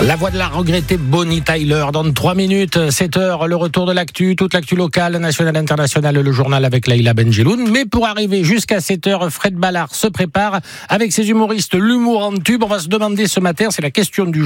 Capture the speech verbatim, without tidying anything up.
La voix de la regrettée Bonnie Tyler dans trois minutes, sept heures, le retour de l'actu, toute l'actu locale, nationale, internationale, le journal avec Laïla Benjeloun. Mais pour arriver jusqu'à sept heures, Fred Ballard se prépare avec ses humoristes, l'humour en tube. On va se demander ce matin, c'est la question du